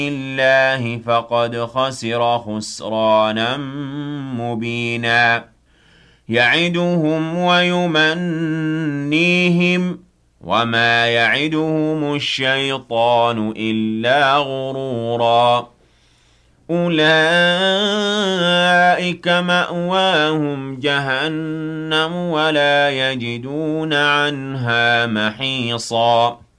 الله فقد خسر خسرانا مبينا يعدهم ويمنيهم وما يعدهم الشيطان إلا غرورا أولئك مأواهم جهنم ولا يجدون عنها محيصا